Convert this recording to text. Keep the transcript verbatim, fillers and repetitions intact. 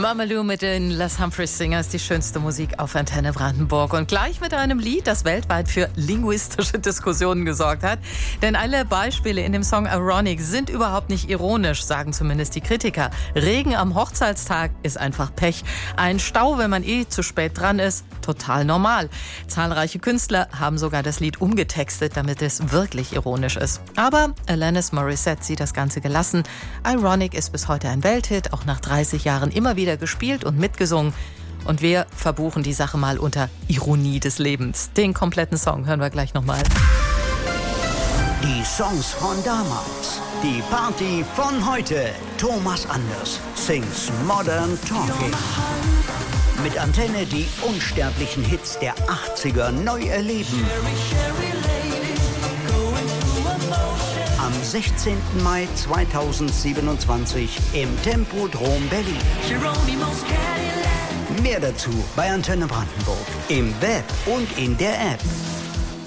Mamalou mit den Les Humphreys Singers, die schönste Musik auf Antenne Brandenburg. Und gleich mit einem Lied, das weltweit für linguistische Diskussionen gesorgt hat. Denn alle Beispiele in dem Song Ironic sind überhaupt nicht ironisch, sagen zumindest die Kritiker. Regen am Hochzeitstag ist einfach Pech. Ein Stau, wenn man eh zu spät dran ist, total normal. Zahlreiche Künstler haben sogar das Lied umgetextet, damit es wirklich ironisch ist. Aber Alanis Morissette sieht das Ganze gelassen. Ironic ist bis heute ein Welthit, auch nach dreißig Jahren immer wieder gespielt und mitgesungen. Und wir verbuchen die Sache mal unter Ironie des Lebens. Den kompletten Song hören wir gleich nochmal. Die Songs von damals. Die Party von heute. Thomas Anders sings Modern Talking. Mit Antenne die unsterblichen Hits der achtziger neu erleben. Am sechzehnten Mai zweitausendsiebenundzwanzig im Tempodrom Berlin. Mehr dazu bei Antenne Brandenburg im Web und in der App.